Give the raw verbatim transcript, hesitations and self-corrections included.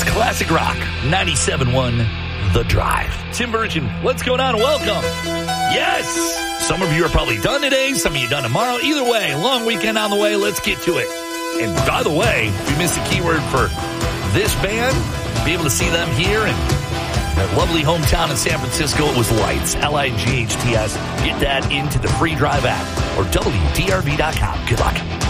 Classic Rock, ninety-seven point one, The Drive. Tim Virgin, what's going on? Welcome. Yes! Some of you are probably done today. Some of you done tomorrow. Either way, long weekend on the way. Let's get to it. And by the way, if you missed a keyword for this band, be able to see them here in that lovely hometown in San Francisco. It was Lights, L I G H T S. Get that into the free Drive app or W D R V dot com. Good luck.